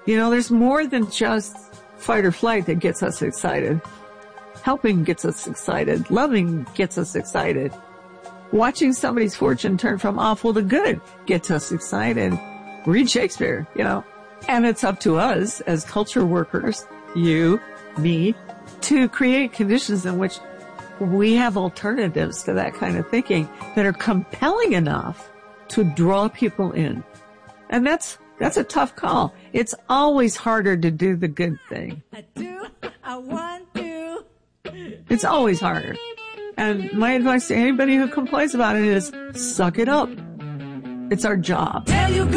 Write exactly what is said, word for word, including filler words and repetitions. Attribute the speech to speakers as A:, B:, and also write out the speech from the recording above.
A: You know, there's more than just fight or flight that gets us excited. Helping gets us excited. Loving gets us excited. Watching somebody's fortune turn from awful to good gets us excited. Read Shakespeare, you know. And it's up to us as culture workers, you, me, to create conditions in which we have alternatives to that kind of thinking that are compelling enough to draw people in. And that's, that's a tough call. It's always harder to do the good thing.
B: I do, I want to.
A: It's always harder. And my advice to anybody who complains about it is suck it up. It's our job.